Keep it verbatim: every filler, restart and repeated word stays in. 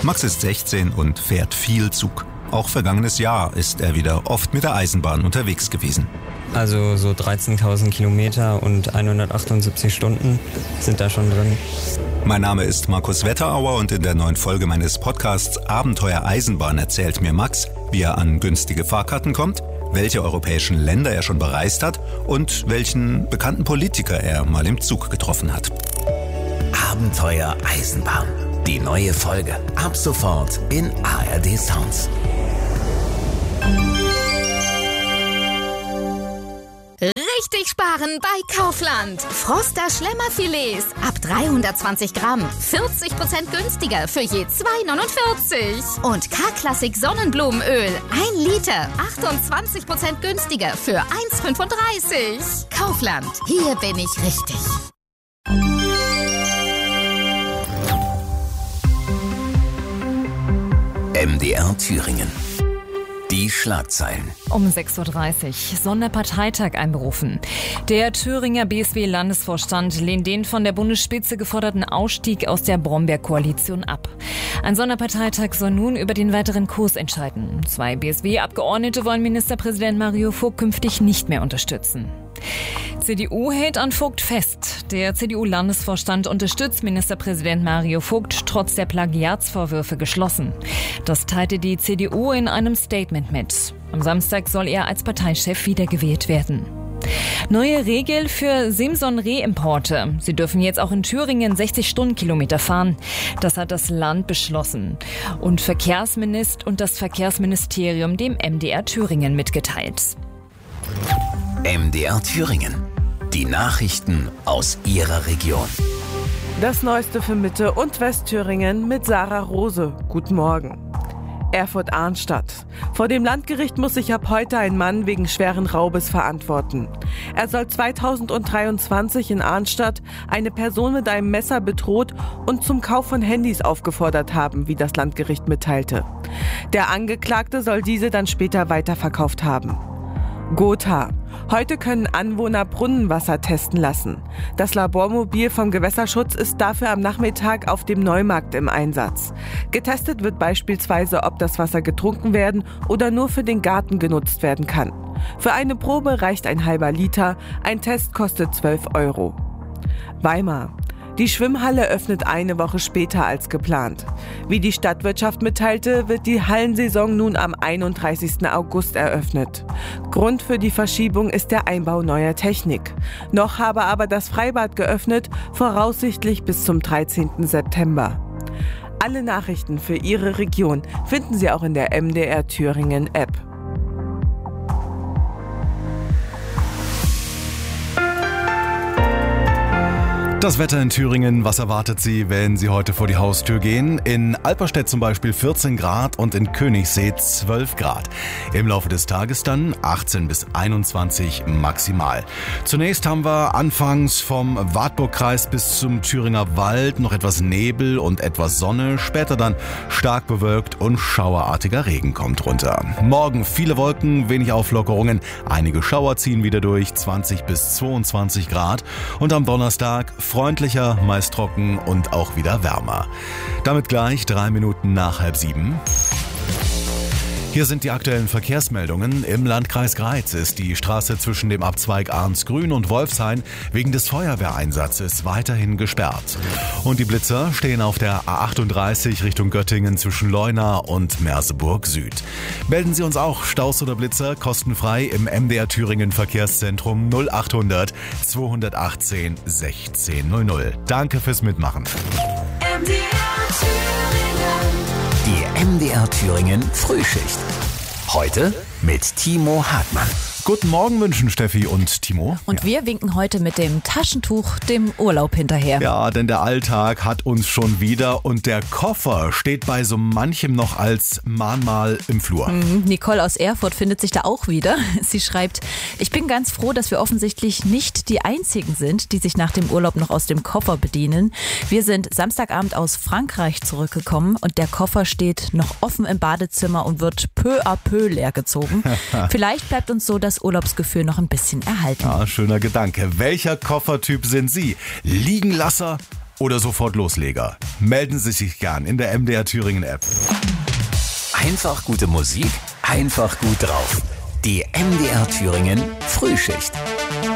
Max ist sechzehn und fährt viel Zug. Auch vergangenes Jahr ist er wieder oft mit der Eisenbahn unterwegs gewesen. Also so dreizehntausend Kilometer und hundertachtundsiebzig Stunden sind da schon drin. Mein Name ist Markus Wetterauer und in der neuen Folge meines Podcasts Abenteuer Eisenbahn erzählt mir Max, wie er an günstige Fahrkarten kommt, welche europäischen Länder er schon bereist hat und welchen bekannten Politiker er mal im Zug getroffen hat. Abenteuer Eisenbahn. Die neue Folge. Ab sofort in A R D Sounds. Richtig sparen bei Kaufland. Froster Schlemmerfilets ab dreihundertzwanzig Gramm. vierzig Prozent günstiger für je zwei neunundvierzig. Und K-Klassik Sonnenblumenöl. ein Liter. achtundzwanzig Prozent günstiger für eins fünfunddreißig. Kaufland. Hier bin ich richtig. M D R Thüringen. Die Schlagzeilen. Um sechs Uhr dreißig, Sonderparteitag einberufen. Der Thüringer B S W-Landesvorstand lehnt den von der Bundesspitze geforderten Ausstieg aus der Brombeer-Koalition ab. Ein Sonderparteitag soll nun über den weiteren Kurs entscheiden. Zwei B S W-Abgeordnete wollen Ministerpräsident Mario Vogt künftig nicht mehr unterstützen. C D U hält an Vogt fest. Der C D U-Landesvorstand unterstützt Ministerpräsident Mario Vogt trotz der Plagiatsvorwürfe geschlossen. Das teilte die C D U in einem Statement mit. Am Samstag soll er als Parteichef wiedergewählt werden. Neue Regel für Simson-Rehimporte. Sie dürfen jetzt auch in Thüringen sechzig Stundenkilometer fahren. Das hat das Land beschlossen und Verkehrsminister und das Verkehrsministerium dem M D R Thüringen mitgeteilt. M D R Thüringen. Die Nachrichten aus Ihrer Region. Das Neueste für Mitte- und Westthüringen mit Sarah Rose. Guten Morgen. Erfurt-Arnstadt. Vor dem Landgericht muss sich ab heute ein Mann wegen schweren Raubes verantworten. Er soll zweitausenddreiundzwanzig in Arnstadt eine Person mit einem Messer bedroht und zum Kauf von Handys aufgefordert haben, wie das Landgericht mitteilte. Der Angeklagte soll diese dann später weiterverkauft haben. Gotha. Heute können Anwohner Brunnenwasser testen lassen. Das Labormobil vom Gewässerschutz ist dafür am Nachmittag auf dem Neumarkt im Einsatz. Getestet wird beispielsweise, ob das Wasser getrunken werden oder nur für den Garten genutzt werden kann. Für eine Probe reicht ein halber Liter, ein Test kostet zwölf Euro. Weimar. Die Schwimmhalle öffnet eine Woche später als geplant. Wie die Stadtwirtschaft mitteilte, wird die Hallensaison nun am einunddreißigsten August eröffnet. Grund für die Verschiebung ist der Einbau neuer Technik. Noch habe aber das Freibad geöffnet, voraussichtlich bis zum dreizehnten September. Alle Nachrichten für Ihre Region finden Sie auch in der M D R Thüringen App. Das Wetter in Thüringen, was erwartet Sie, wenn Sie heute vor die Haustür gehen? In Alperstedt zum Beispiel vierzehn Grad und in Königssee zwölf Grad. Im Laufe des Tages dann achtzehn bis einundzwanzig maximal. Zunächst haben wir anfangs vom Wartburgkreis bis zum Thüringer Wald noch etwas Nebel und etwas Sonne. Später dann stark bewölkt und schauerartiger Regen kommt runter. Morgen viele Wolken, wenig Auflockerungen. Einige Schauer ziehen wieder durch, zwanzig bis zweiundzwanzig Grad. Und am Donnerstag freundlicher, meist trocken und auch wieder wärmer. Damit gleich drei Minuten nach halb sieben. Hier sind die aktuellen Verkehrsmeldungen. Im Landkreis Greiz ist die Straße zwischen dem Abzweig Arnsgrün und Wolfshain wegen des Feuerwehreinsatzes weiterhin gesperrt. Und die Blitzer stehen auf der A achtunddreißig Richtung Göttingen zwischen Leuna und Merseburg Süd. Melden Sie uns auch Staus oder Blitzer kostenfrei im M D R Thüringen Verkehrszentrum null achthundert zweihundertachtzehn sechzehn null null. Danke fürs Mitmachen. M D R Thüringen. Die M D R Thüringen Frühschicht. Heute mit Timo Hartmann. Guten Morgen wünschen Steffi und Timo. Und ja. wir winken heute mit dem Taschentuch dem Urlaub hinterher. Ja, denn der Alltag hat uns schon wieder und der Koffer steht bei so manchem noch als Mahnmal im Flur. Mhm. Nicole aus Erfurt findet sich da auch wieder. Sie schreibt, ich bin ganz froh, dass wir offensichtlich nicht die Einzigen sind, die sich nach dem Urlaub noch aus dem Koffer bedienen. Wir sind Samstagabend aus Frankreich zurückgekommen und der Koffer steht noch offen im Badezimmer und wird peu à peu leer gezogen. Vielleicht bleibt uns so das Urlaubsgefühl noch ein bisschen erhalten. Ja, schöner Gedanke. Welcher Koffertyp sind Sie? Liegenlasser oder sofort Losleger? Melden Sie sich gern in der M D R Thüringen App. Einfach gute Musik, einfach gut drauf. Die M D R Thüringen Frühschicht.